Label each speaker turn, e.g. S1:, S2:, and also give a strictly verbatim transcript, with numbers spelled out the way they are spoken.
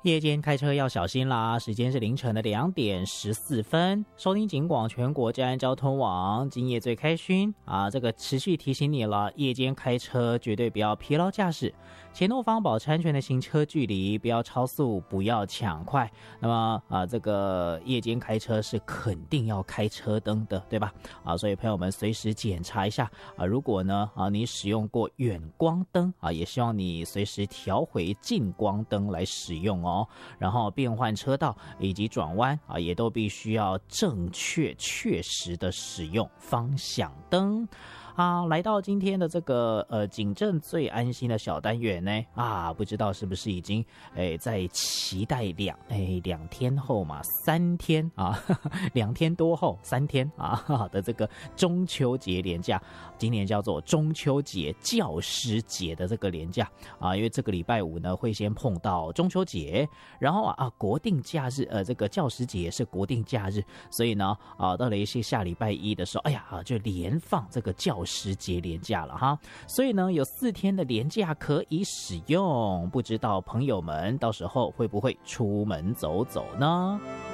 S1: 夜间开车要小心啦！时间是凌晨的两点十四分，收听警广全国治安交通网，今夜最开勋啊！这个持续提醒你了，夜间开车绝对不要疲劳驾驶，前后方保持安全的行车距离，不要超速，不要抢快。那么啊，这个夜间开车是肯定要开车灯的，对吧？啊，所以朋友们随时检查一下啊，如果呢啊你使用过远光灯啊，也希望你随时调回近光灯来使用哦。然后变换车道以及转弯啊，也都必须要正确确实的使用方向灯啊。来到今天的这个呃警政最安心的小单元呢啊，不知道是不是已经诶在期待两诶两天后嘛，三天啊，呵呵两天多后三天啊的这个中秋节连假，今年叫做中秋节教师节的这个连假啊，因为这个礼拜五呢会先碰到中秋节。然后啊啊，国定假日，呃，这个教师节是国定假日，所以呢，啊，到了一些下礼拜一的时候，哎呀啊，就连放这个教师节连假了哈。所以呢，有四天的连假可以使用，不知道朋友们到时候会不会出门走走呢？